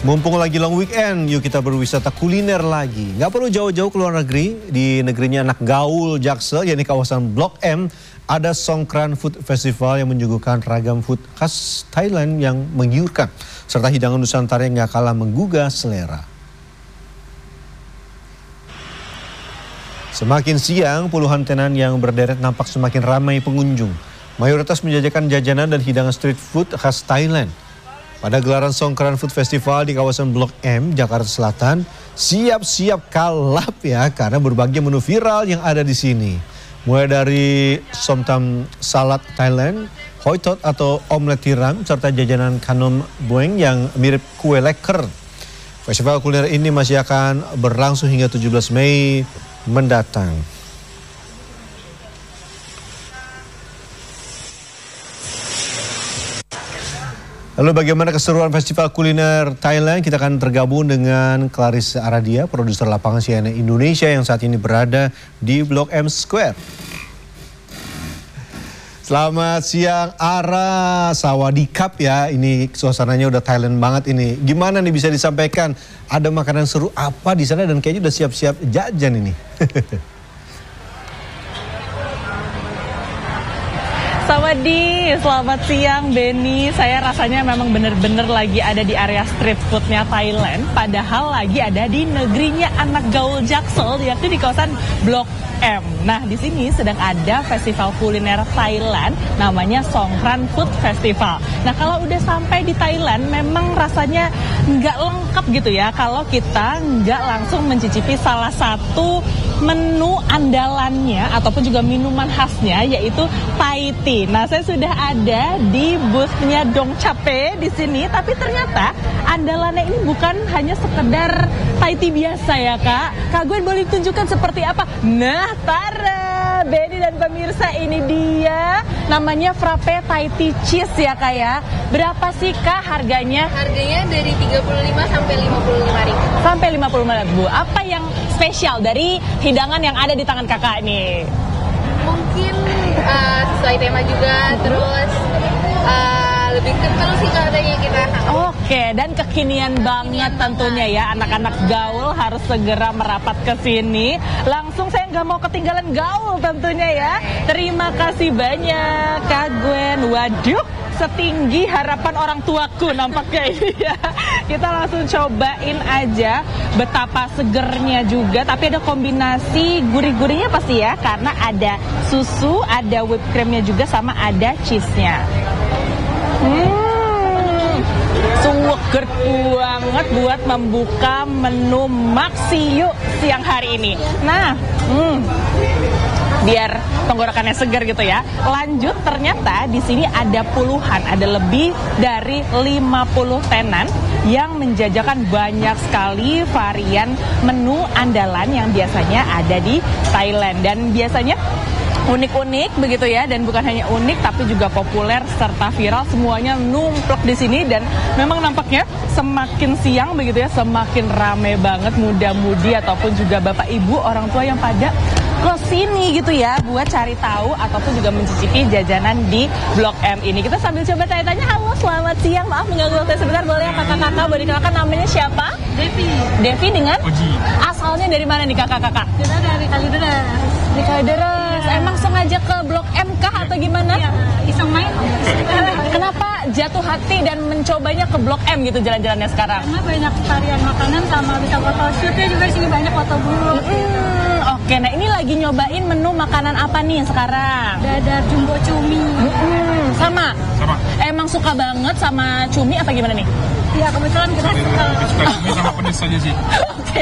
Mumpung lagi long weekend, yuk kita berwisata kuliner lagi. Nggak perlu jauh-jauh ke luar negeri, di negerinya anak gaul Jaksel, yakni kawasan Blok M, ada Songkran Food Festival yang menyuguhkan ragam food khas Thailand yang menggiurkan, serta hidangan Nusantara yang nggak kalah menggugah selera. Semakin siang, puluhan tenan yang berderet nampak semakin ramai pengunjung. Mayoritas menjajakan jajanan dan hidangan street food khas Thailand. Pada gelaran Songkran Food Festival di kawasan Blok M, Jakarta Selatan, siap-siap kalap ya karena berbagai menu viral yang ada di sini. Mulai dari somtam salad Thailand, hoi tot atau omelet tiram, serta jajanan kanom boeng yang mirip kue leker. Festival kuliner ini masih akan berlangsung hingga 17 Mei mendatang. Lalu bagaimana keseruan festival kuliner Thailand? Kita akan tergabung dengan Clarissa Aradia, produser lapangan CNN Indonesia yang saat ini berada di Blok M Square. Selamat siang Ara, sawadikap ya, ini suasananya udah Thailand banget ini. Gimana nih bisa disampaikan, ada makanan seru apa di sana dan kayaknya udah siap-siap jajan ini. Sawadi, selamat siang Benny. Saya rasanya memang benar-benar lagi ada di area street foodnya Thailand. Padahal lagi ada di negerinya anak gaul Jaksel, yakni di kawasan Blok M. Nah, di sini sedang ada festival kuliner Thailand, namanya Songkran Food Festival. Nah, kalau udah sampai di Thailand, memang rasanya nggak lengkap gitu ya, kalau kita nggak langsung mencicipi salah satu menu andalannya ataupun juga minuman khasnya, yaitu Thai tea. Nah, saya sudah ada di boothnya Dong Cape di sini, tapi ternyata andalannya ini bukan hanya sekedar Thai tea biasa ya Kak. Kak Gwen boleh tunjukkan seperti apa? Nah, tara, Benny dan pemirsa, ini dia namanya frappe Thai tea cheese ya Kak ya. Berapa sih Kak harganya? Harganya dari 35 sampai 55 ribu. Sampai 55 ribu. Apa yang spesial dari hidangan yang ada di tangan Kakak nih? Mungkin sesuai tema juga, terus lebih kental sih katanya kita. Oke, dan kekinian banget tentunya ya. Anak-anak gaul harus segera merapat ke sini. Langsung saya nggak mau ketinggalan gaul tentunya ya. Terima kasih banyak Kak Gwen. Waduh, setinggi harapan orang tuaku nampaknya ini ya. Kita langsung cobain aja, betapa segernya juga. Tapi ada kombinasi gurih-gurihnya pasti ya, karena ada susu, ada whipped creamnya juga, sama ada cheese-nya. Suweger banget buat membuka menu maksi yuk siang hari ini. Nah, biar tenggorokannya segar gitu ya. Lanjut, ternyata di sini ada puluhan, ada lebih dari 50 tenan yang menjajakan banyak sekali varian menu andalan yang biasanya ada di Thailand. Dan biasanya unik-unik begitu ya, dan bukan hanya unik tapi juga populer serta viral, semuanya numplek di sini. Dan memang nampaknya semakin siang begitu ya, semakin rame banget muda-mudi ataupun juga bapak ibu, orang tua yang pada ke sini gitu ya buat cari tahu ataupun juga mencicipi jajanan di Blok M ini. Kita sambil coba tanya-tanya. Halo, selamat siang, maaf mengganggu waktu sebentar, boleh ya kakak-kakak? Boleh dikenalkan namanya siapa? Devi. Devi dengan? Oji. Asalnya dari mana nih kakak-kakak? Kita dari Kalideres. Di Kalideres. Emang sengaja ke Blok M kah atau gimana? Iya, iseng main. Kenapa jatuh hati dan mencobanya ke Blok M gitu jalan-jalannya sekarang? Karena banyak varian makanan sama bisa foto shootnya juga di sini, banyak foto bulu. Oke, nah ini lagi nyobain menu makanan apa nih sekarang? Dadar jumbo cumi. Sama? Sama. Emang suka banget sama cumi apa gimana nih? Iya, kebetulan kita suka. Suka cumi sama pedes aja sih. Oke.